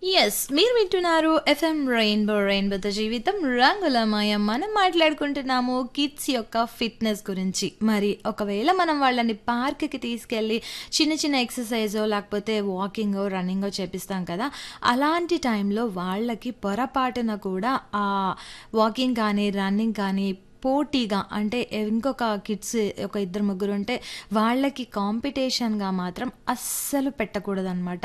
Yes. మీరు వింటున్నారు FM రెయిన్బోతో జీవితం రంగులమయం. మనం మాట్లాడుకుంటున్నాము కిడ్స్ యొక్క ఫిట్‌నెస్ గురించి. మరి ఒకవేళ మనం వాళ్ళని పార్క్‌కి తీసుకెళ్ళి చిన్న చిన్న ఎక్సర్‌సైజో, లేకపోతే వాకింగో, రన్నింగో చేపిస్తాం కదా! అలాంటి టైంలో వాళ్ళకి పొరపాటున కూడా వాకింగ్ కానీ, రన్నింగ్ కానీ పోటీగా అంటే ఇంకొక కిడ్స్ ఒక ఇద్దరు ముగ్గురుంటే వాళ్ళకి కాంపిటీషన్‌గా మాత్రం అస్సలు పెట్టకూడదనమాట.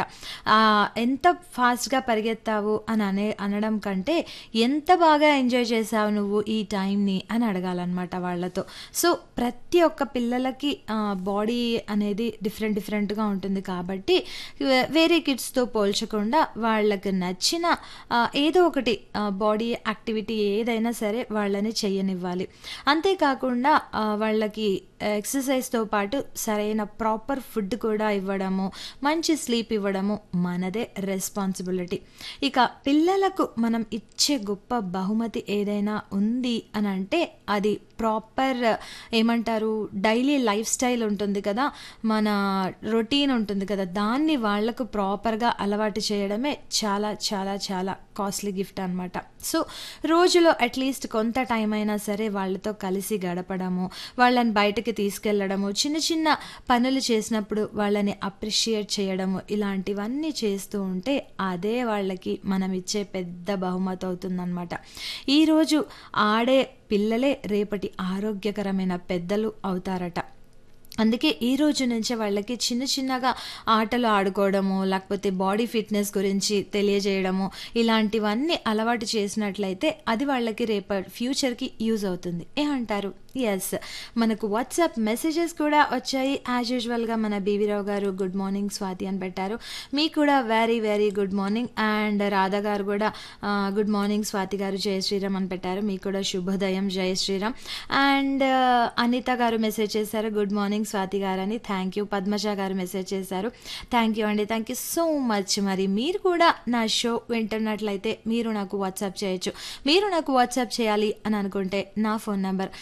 ఎంత ఫాస్ట్‌గా పరిగెత్తావు అనడం కంటే, ఎంత బాగా ఎంజాయ్ చేశావు నువ్వు ఈ టైంని అని అడగాలనమాట వాళ్ళతో. సో, ప్రతి ఒక్క పిల్లలకి బాడీ అనేది డిఫరెంట్‌గా ఉంటుంది కాబట్టి, వేరే కిడ్స్‌తో పోల్చకుండా వాళ్ళకి నచ్చిన ఏదో ఒకటి బాడీ యాక్టివిటీ ఏదైనా సరే వాళ్ళని చెయ్యనివ్వాలి. అంతేకాకుండా వాళ్ళకి ఎక్సర్సైజ్‌తో పాటు సరైన ప్రాపర్ ఫుడ్ కూడా ఇవ్వడము, మంచి స్లీప్ ఇవ్వడము మనదే రెస్పాన్సిబిలిటీ. ఇక పిల్లలకు మనం ఇచ్చే గొప్ప బహుమతి ఏదైనా ఉంది అనంటే అది ప్రాపర్ ఏమంటారు డైలీ లైఫ్ స్టైల్ ఉంటుంది కదా! మన రొటీన్ ఉంటుంది కదా! దాన్ని వాళ్ళకు ప్రాపర్‌గా అలవాటు చేయడమే చాలా చాలా చాలా కాస్ట్‌లీ గిఫ్ట్ అనమాట. సో, రోజులో అట్‌లీస్ట్ కొంత టైం అయినా సరే వాళ్ళతో కలిసి గడపడము, వాళ్ళని బయటకి తీసుకెళ్లడము, చిన్న చిన్న పనులు చేసినప్పుడు వాళ్ళని అప్రిషియేట్ చేయడము, ఇలాంటివన్నీ చేస్తూ ఉంటే అదే వాళ్ళకి మనం ఇచ్చే పెద్ద బహుమతి అవుతుందనమాట. ఈరోజు ఆడే పిల్లలే రేపటి ఆరోగ్యకరమైన పెద్దలు అవుతారట. అందుకే ఈ రోజు నుంచే వాళ్ళకి చిన్న చిన్నగా ఆటలు ఆడుకోవడము, లేకపోతే బాడీ ఫిట్‌నెస్ గురించి తెలియజేయడము, ఇలాంటివన్నీ అలవాటు చేసినట్లయితే అది వాళ్ళకి ఫ్యూచర్‌కి యూజ్ అవుతుంది. ఏమంటారు? యెస్. మనకు వాట్సాప్ మెసేజెస్ కూడా వచ్చాయి. యాజ్ యూజువల్‌గా మన బీవీరావు గారు గుడ్ మార్నింగ్ స్వాతి అని పెట్టారు. మీకు కూడా very very good morning. And Radha గారు కూడా గుడ్ మార్నింగ్ స్వాతి గారు, జై శ్రీరామ్ అని పెట్టారు. మీకు కూడా శుభోదయం, జై శ్రీరామ్. అండ్ అనిత గారు మెసేజ్ చేశారు గుడ్ మార్నింగ్ స్వాతి గారని. Thank you. పద్మజ గారు మెసేజ్ చేశారు. థ్యాంక్ యూ అండి. Thank you so much. మరి మీరు కూడా నా షో వింటున్నట్లయితే మీరు నాకు వాట్సాప్ చేయొచ్చు. మీరు నాకు వాట్సాప్ చేయాలి అని అనుకుంటే నా ఫోన్ నంబర్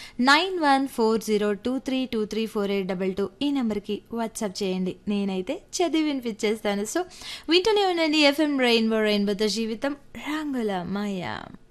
914023234822 ఈ నెంబర్కి వాట్సాప్ చేయండి. నేనైతే చదివి వినిపించేస్తాను. సో, వింటూనే ఉండండి ఎఫ్ఎం రెయిన్బోతో జీవితం రంగుల మయం.